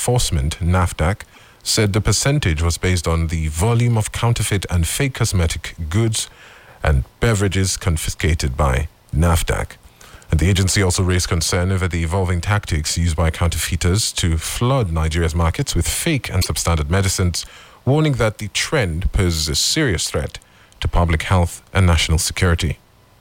Enforcement, NAFDAC, said the percentage was based on the volume of counterfeit and fake cosmetic goods and beverages confiscated by NAFDAC. And the agency also raised concern over the evolving tactics used by counterfeiters to flood Nigeria's markets with fake and substandard medicines, warning that the trend poses a serious threat to public health and national security.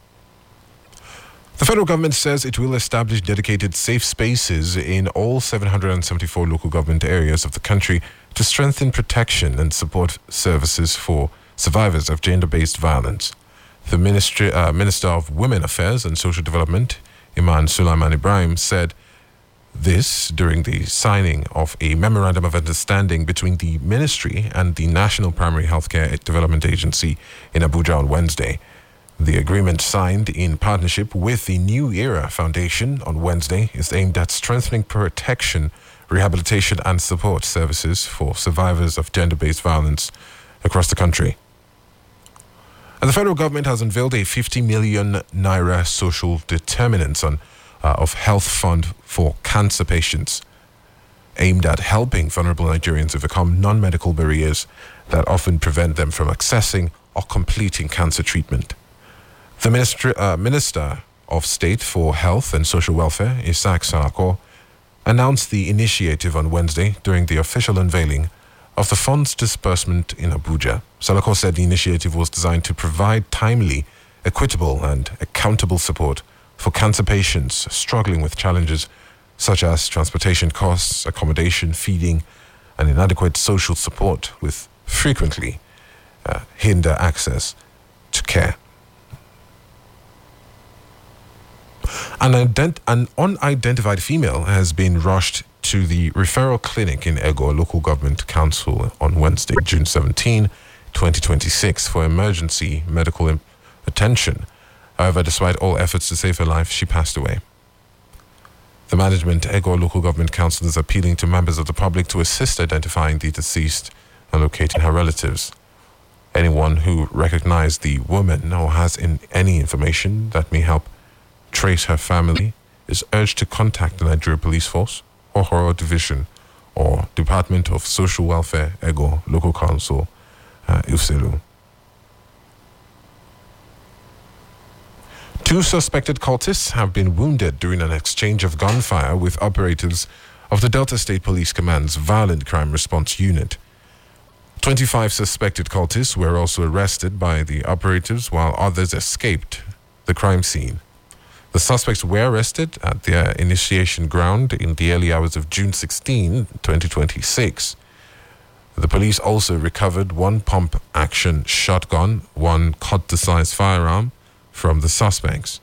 The federal government says it will establish dedicated safe spaces in all 774 local government areas of the country to strengthen protection and support services for survivors of gender-based violence. The Minister of Women Affairs and Social Development, Iman Sulaiman Ibrahim, said this during the signing of a memorandum of understanding between the ministry and the National Primary Healthcare Development Agency in Abuja on Wednesday. The agreement, signed in partnership with the New Era Foundation on Wednesday, is aimed at strengthening protection, rehabilitation and support services for survivors of gender-based violence across the country. And the federal government has unveiled a 50 million naira social determinants of health fund for cancer patients, aimed at helping vulnerable Nigerians overcome non-medical barriers that often prevent them from accessing or completing cancer treatment. The Minister of State for Health and Social Welfare, Isaac Salako, announced the initiative on Wednesday during the official unveiling of the fund's disbursement in Abuja. Salako said the initiative was designed to provide timely, equitable and accountable support for cancer patients struggling with challenges such as transportation costs, accommodation, feeding, and inadequate social support, with frequently hinder access to care. An unidentified female has been rushed to the referral clinic in Ego Local Government Council on Wednesday, June 17, 2026, for emergency medical attention. However, despite all efforts to save her life, she passed away. The management Ego Local Government Council is appealing to members of the public to assist identifying the deceased and locating her relatives. Anyone who recognized the woman or has any information that may help trace her family is urged to contact the Nigeria Police Force or Horo Division or Department of Social Welfare, Ego Local Council, Uselu. Two suspected cultists have been wounded during an exchange of gunfire with operatives of the Delta State Police Command's Violent Crime Response Unit. 25 suspected cultists were also arrested by the operatives, while others escaped the crime scene. The suspects were arrested at their initiation ground in the early hours of June 16, 2026. The police also recovered one pump-action shotgun, one cut-to-size firearm from the suspects.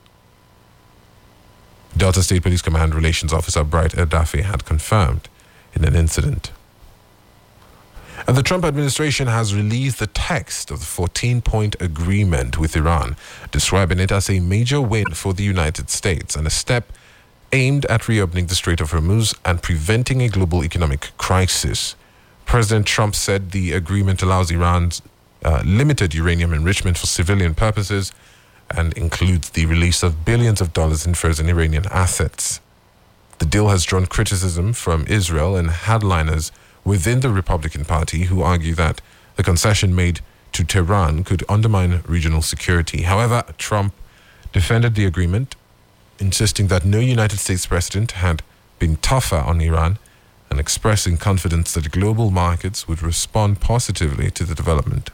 Delta State Police Command Relations Officer Bright Edafe had confirmed in an incident. And the Trump administration has released the text of the 14-point agreement with Iran, describing it as a major win for the United States and a step aimed at reopening the Strait of Hormuz and preventing a global economic crisis. President Trump said the agreement allows Iran's limited uranium enrichment for civilian purposes and includes the release of billions of dollars in frozen Iranian assets. The deal has drawn criticism from Israel and hardliners within the Republican Party, who argue that the concession made to Tehran could undermine regional security. However, Trump defended the agreement, insisting that no United States president had been tougher on Iran and expressing confidence that global markets would respond positively to the development.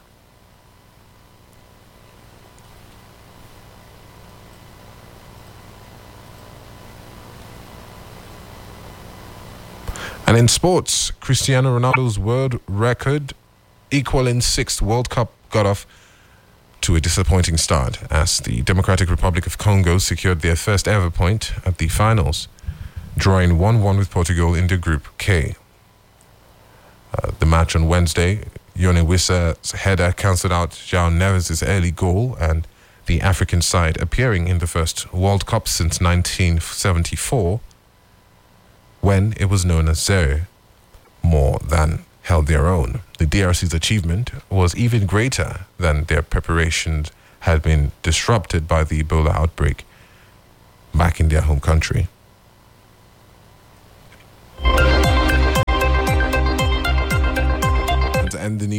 And in sports, Cristiano Ronaldo's world record, equaling sixth World Cup, got off to a disappointing start as the Democratic Republic of Congo secured their first ever point at the finals, drawing 1-1 with Portugal in the Group K. The match on Wednesday, Yone Wissa's header cancelled out João Neves' early goal, and the African side appearing in the first World Cup since 1974, when it was known as Zero, more than held their own. The DRC's achievement was even greater than their preparations had been disrupted by the Ebola outbreak back in their home country.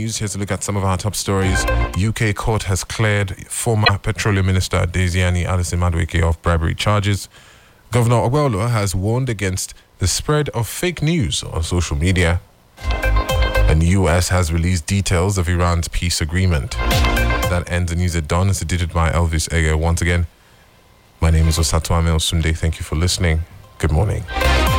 news, here's a look at some of our top stories. UK court has cleared former Petroleum Minister Desiani Alison Madueke of bribery charges. Governor Ogwelo has warned against the spread of fake news on social media. And the US has released details of Iran's peace agreement. That ends the news at dawn. It's edited by Elvis Ege once again. My name is Osatoame Osunde. Thank you for listening. Good morning.